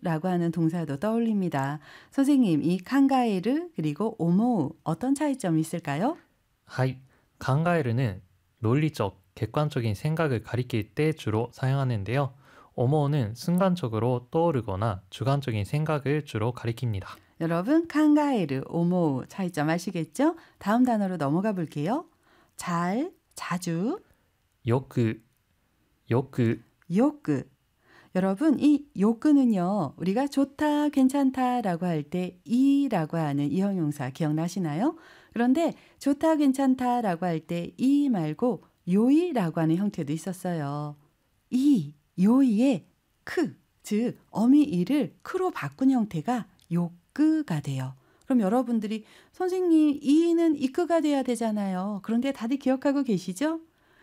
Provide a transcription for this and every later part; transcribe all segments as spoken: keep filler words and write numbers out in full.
라고 하는 동사도 떠올립니다. 선생님, 이 칸가에르 그리고 오모우 어떤 차이점이 있을까요? はい、考える는 논리적, 객관적인 생각을 가리킬 때 주로 사용하는데요. 오모는 순간적으로 떠오르거나 주관적인 생각을 주로 가리킵니다. 여러분, 칸가에르, 오모우 차이점 아시겠죠? 다음 단어로 넘어가 볼게요. 잘, 자주, よく、よく、 요크. 여러분, 이 요크는요, 우리가 좋다, 괜찮다 라고 할 때 이라고 하는 이형용사 기억나시나요? 그런데 좋다, 괜찮다 라고 할 때 이 말고 요이라고 하는 형태도 있었어요. 이, 요이의 크, 즉 어미 이를 크로 바꾼 형태가 요크가 돼요. 그럼 여러분들이 선생님 이는 이크가 돼야 되잖아요. 그런데 다들 기억하고 계시죠?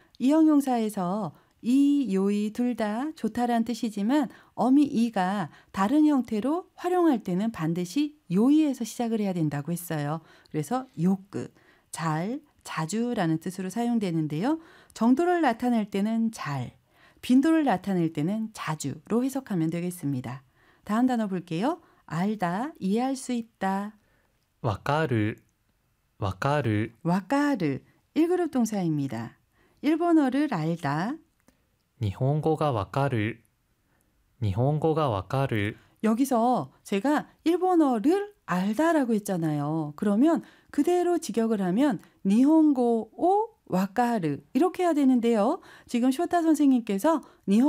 이형용사에서 이, 요이 둘 다 좋다란 뜻이지만 어미 이가 다른 형태로 활용할 때는 반드시 요이에서 시작을 해야 된다고 했어요. 그래서 요크, 잘, 자주라는 뜻으로 사용되는데요. 정도를 나타낼 때는 잘, 빈도를 나타낼 때는 자주로 해석하면 되겠습니다. 다음 단어 볼게요. 알다, 이해할 수 있다. わかる、わかる、 와까르, 일 그룹 동사입니다. 일본어를 알다. 日本語がわかる、日本語がわかる、 여기서 제가 일본어를 알다라고 했잖아요. 그러면 그대로 직역을 하면 니혼고 오 와까르 이렇게 해야 되는데요. 지금 쇼타 선생님께서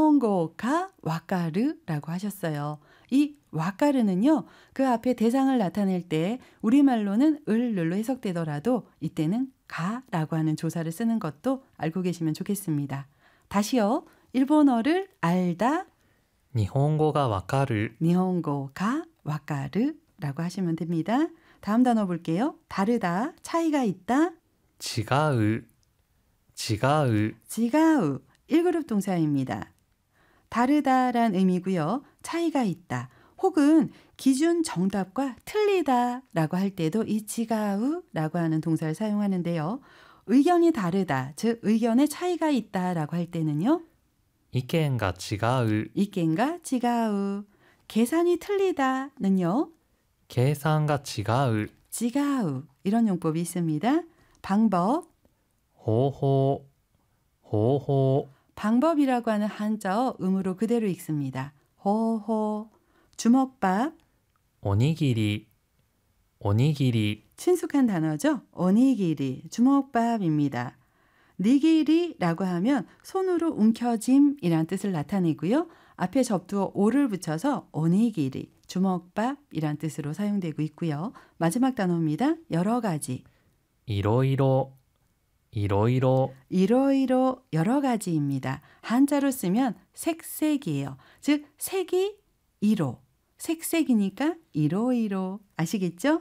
니혼고가 와까르라고 하셨어요. 이 와까르는요. 그 앞에 대상을 나타낼 때 우리말로는 을로 해석되더라도 이때는 가라고 하는 조사를 쓰는 것도 알고 계시면 좋겠습니다. 다시요. 일본어를 알다. 日本語がわかる、 니혼고가 와까르라고 하시면 됩니다. 다음 단어 볼게요. 다르다, 차이가 있다. 違う、違う、 지가우, 일 그룹 동사입니다. 다르다란 의미고요. 차이가 있다. 혹은 기준 정답과 틀리다라고 할 때도 이 지가우라고 하는 동사를 사용하는데요. 의견이 다르다, 즉 의견에 차이가 있다라고 할 때는요. 意見が違う、 이겐가 지가우. 계산이 틀리다는요. 計算が違う、 지가우. 이런 용법이 있습니다. 방법, 方法、方法、 방법이라고 하는 한자어 음으로 그대로 읽습니다. 호호. 주먹밥, おにぎり、おにぎり、 친숙한 단어죠. 오니기리, 주먹밥입니다. 니기리라고 하면 손으로 움켜짐이란 뜻을 나타내고요. 앞에 접두어 오를 붙여서 오니기리, 주먹밥이란 뜻으로 사용되고 있고요. 마지막 단어입니다. 여러 가지. いろいろ、いろいろ、 이로이로 여러 가지입니다. 한자로 쓰면 색색이에요. 즉 색이 이로, 색색이니까 이로이로 아시겠죠?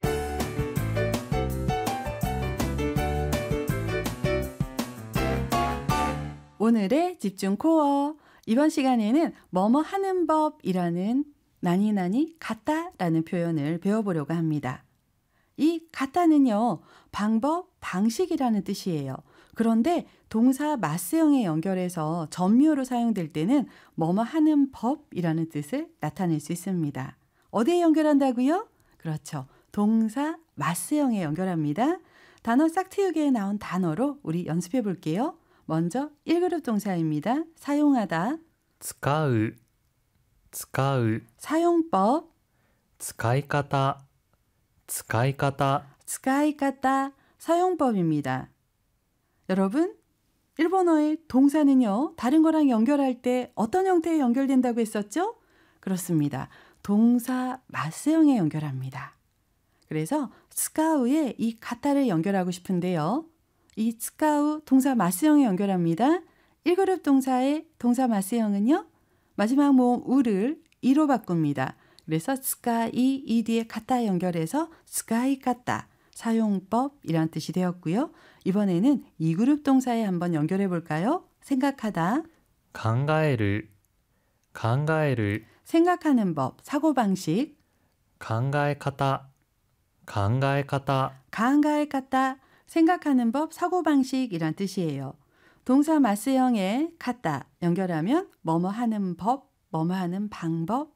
오늘의 집중 코어. 이번 시간에는 뭐뭐 하는 법이라는 나니나니 같다라는 표현을 배워보려고 합니다. 이 같다는요. 방법, 방식이라는 뜻이에요. 그런데 동사 마스형에 연결해서 전미어로 사용될 때는 뭐뭐 하는 법이라는 뜻을 나타낼 수 있습니다. 어디에 연결한다고요? 그렇죠. 동사 마스형에 연결합니다. 단어 싹트우기에 나온 단어로 우리 연습해 볼게요. 먼저 일 그룹 동사입니다. 사용하다, 使う、使う、 사용법, 使い方、使い方、 스카이카타, 사용법입니다. 여러분, 일본어의 동사는요. 다른 거랑 연결할 때 어떤 형태에 연결된다고 했었죠? 그렇습니다. 동사 마스형에 연결합니다. 그래서 스카우에 이 카타를 연결하고 싶은데요. 이 스카우 동사 마스형에 연결합니다. 일 그룹 동사의 동사 마스형은요. 마지막 모음 우를 이로 바꿉니다. 그래서 스카이 이 뒤에 카타 연결해서 스카이 카타 사용법이란 뜻이 되었고요. 이번에는 이 그룹 동사에 한번 연결해 볼까요? 생각하다, 考える、考える、 생각하는 법, 사고방식, 考え方、考え方、 가한가에 카타, 생각하는 법, 사고방식이란 뜻이에요. 동사 마스형에 카타 연결하면 뭐뭐 하는 법, 뭐뭐 하는 방법